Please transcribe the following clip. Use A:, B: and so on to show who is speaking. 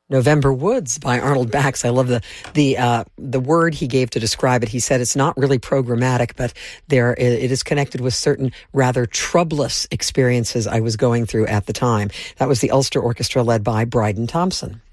A: November Woods by Arnold Bax. I love the word he gave to describe it. He said it's not really programmatic, but it is connected with certain rather troublous experiences I was going through at the time. That was the Ulster Orchestra led by Bryden Thompson.